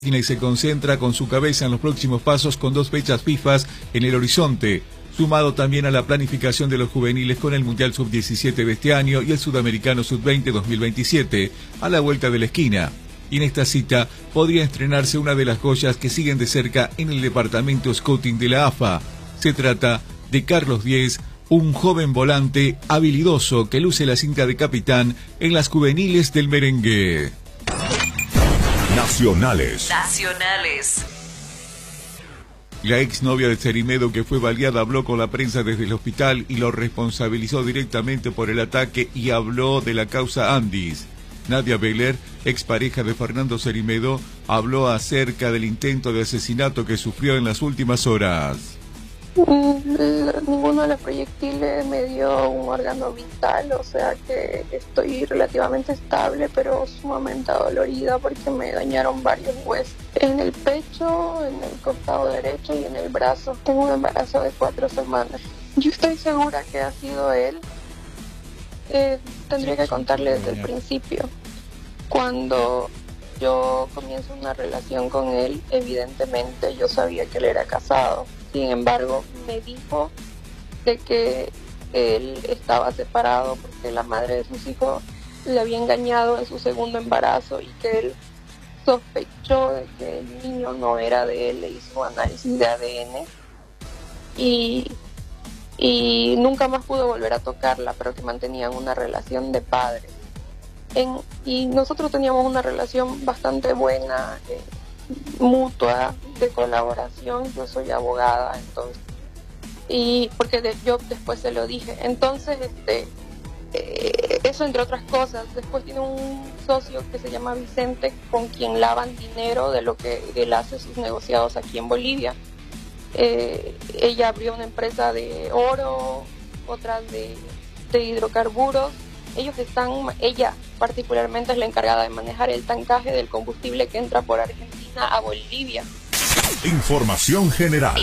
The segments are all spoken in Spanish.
Y se concentra con su cabeza en los próximos pasos con 2 fechas FIFA en el horizonte, sumado también a la planificación de los juveniles con el Mundial Sub-17 de este año y el Sudamericano Sub-20 2027 a la vuelta de la esquina. Y en esta cita podría estrenarse una de las joyas que siguen de cerca en el departamento scouting de la AFA. Se trata de Carlos Diez, un joven volante habilidoso que luce la cinta de capitán en las juveniles del merengue. Nacionales. La exnovia de Cerimedo, que fue baleada, habló con la prensa desde el hospital y lo responsabilizó directamente por el ataque y habló de la causa Andis. Nadia Beller, expareja de Fernando Cerimedo, habló acerca del intento de asesinato que sufrió en las últimas horas. Ninguno de los proyectiles me dio un órgano vital, o sea que estoy relativamente estable, pero sumamente dolorida porque me dañaron varios huesos. En el pecho, en el costado derecho y en el brazo. Tengo un embarazo de 4 semanas. Yo estoy segura que ha sido él. Tendría que contarle desde el principio. Cuando yo comienzo una relación con él, evidentemente yo sabía que él era casado. Sin embargo, me dijo de que él estaba separado porque la madre de sus hijos le había engañado en su segundo embarazo y que él sospechó de que el niño no era de él, le hizo análisis de ADN y nunca más pudo volver a tocarla, pero que mantenían una relación de padres. Y nosotros teníamos una relación bastante buena, mutua, de colaboración. Yo soy abogada, entonces, y porque yo después se lo dije. Entonces, eso entre otras cosas. Después tiene un socio que se llama Vicente, con quien lavan dinero de lo que él hace sus negociados aquí en Bolivia. Ella abrió una empresa de oro, otra de hidrocarburos. Ella particularmente es la encargada de manejar el tancaje del combustible que entra por Argentina a Bolivia. Información general.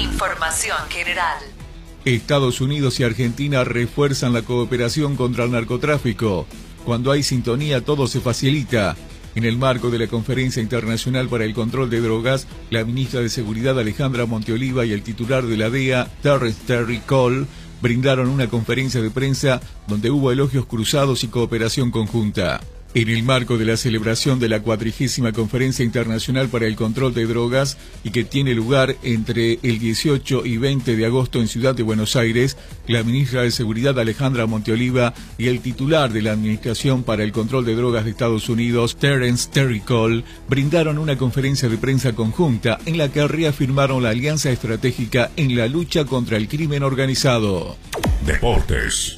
Estados Unidos y Argentina refuerzan la cooperación contra el narcotráfico. Cuando hay sintonía, todo se facilita. En el marco de la Conferencia Internacional para el Control de Drogas, la ministra de Seguridad Alejandra Monteoliva y el titular de la DEA, Terry Cole, brindaron una conferencia de prensa donde hubo elogios cruzados y cooperación conjunta. En el marco de la celebración de la 40ª Conferencia Internacional para el Control de Drogas y que tiene lugar entre el 18 y 20 de agosto en Ciudad de Buenos Aires, la ministra de Seguridad Alejandra Monteoliva y el titular de la Administración para el Control de Drogas de Estados Unidos, Terry Cole, brindaron una conferencia de prensa conjunta en la que reafirmaron la alianza estratégica en la lucha contra el crimen organizado. Deportes.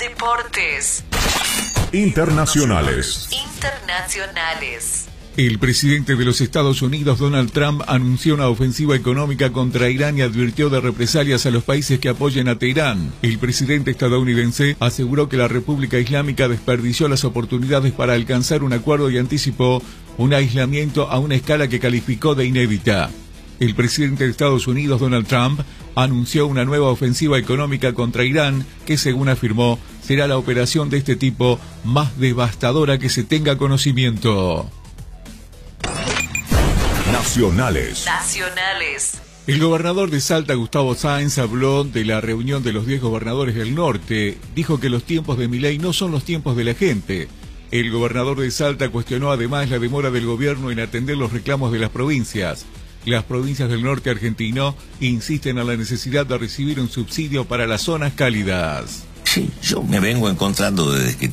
Internacionales. El presidente de los Estados Unidos, Donald Trump, anunció una ofensiva económica contra Irán y advirtió de represalias a los países que apoyen a Teherán. El presidente estadounidense aseguró que la República Islámica desperdició las oportunidades para alcanzar un acuerdo y anticipó un aislamiento a una escala que calificó de inédita. El presidente de Estados Unidos, Donald Trump, anunció una nueva ofensiva económica contra Irán que, según afirmó, será la operación de este tipo más devastadora que se tenga conocimiento. Nacionales. El gobernador de Salta, Gustavo Sáenz, habló de la reunión de los 10 gobernadores del norte. Dijo que los tiempos de Milei no son los tiempos de la gente. El gobernador de Salta cuestionó además la demora del gobierno en atender los reclamos de las provincias. Las provincias del norte argentino insisten en la necesidad de recibir un subsidio para las zonas cálidas. Sí, yo me vengo encontrando desde que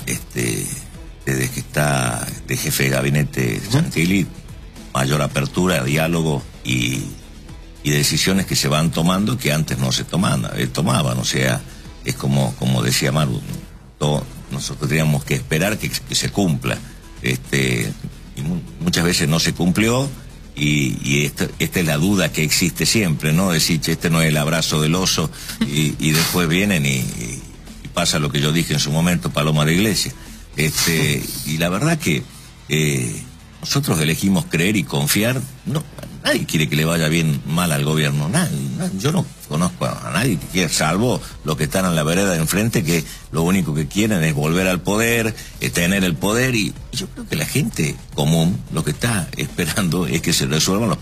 está de jefe de gabinete Santilli, mayor apertura, diálogo y decisiones que se van tomando que antes no se tomaban. O sea, es como decía Maru, nosotros teníamos que esperar que se cumpla. Y muchas veces no se cumplió. Y esta es la duda que existe siempre, ¿no? Decir, este no es el abrazo del oso, y después vienen y pasa lo que yo dije en su momento, Paloma de Iglesia. Y la verdad que nosotros elegimos creer y confiar. No, nadie quiere que le vaya mal al gobierno, nadie, yo no conozco a nadie nadie que quiera, salvo los que están en la vereda de enfrente, que lo único que quieren es volver al poder, tener el poder, y yo creo que la gente común lo que está esperando es que se resuelvan los